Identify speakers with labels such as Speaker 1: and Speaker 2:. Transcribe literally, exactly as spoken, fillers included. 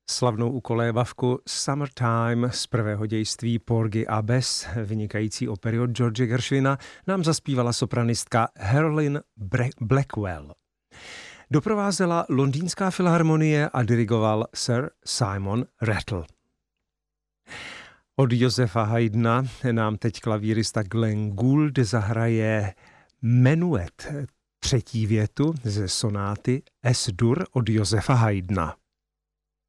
Speaker 1: Slavnou ukolévavku Summertime z prvého dějství Porgy a Bess, vynikající opery od George Gershwina, nám zaspívala sopranistka Herlin Blackwell. Doprovázela Londýnská filharmonie a dirigoval Sir Simon Rattle. Od Josefa Haydna nám teď klavírista Glenn Gould zahraje menuet, třetí větu ze sonáty Es-dur od Josefa Haydna.